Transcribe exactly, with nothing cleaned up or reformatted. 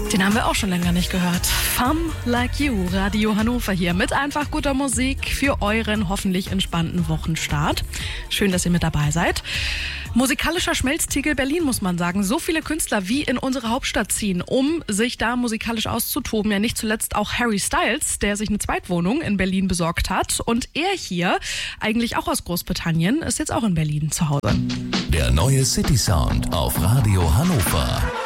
Den haben wir auch schon länger nicht gehört. Femme Like You, Radio Hannover hier mit einfach guter Musik für euren hoffentlich entspannten Wochenstart. Schön, dass ihr mit dabei seid. Musikalischer Schmelztiegel Berlin, muss man sagen. So viele Künstler wie in unsere Hauptstadt ziehen, um sich da musikalisch auszutoben. Ja, nicht zuletzt auch Harry Styles, der sich eine Zweitwohnung in Berlin besorgt hat. Und er hier, eigentlich auch aus Großbritannien, ist jetzt auch in Berlin zu Hause. Der neue City Sound auf Radio Hannover.